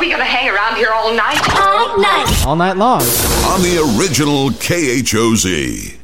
we going to hang around here all night? All night. All night long. On the original KHOZ.